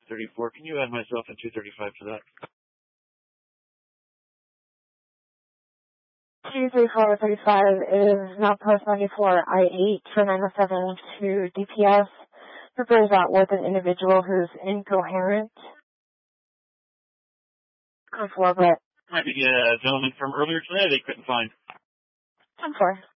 34. Can you add myself in 235 to that? 23435 is not post 94 I-8 for 907 to DPS. Prepares out with an individual who's incoherent. On 4, but... Might be a gentleman from earlier today they couldn't find. On 4.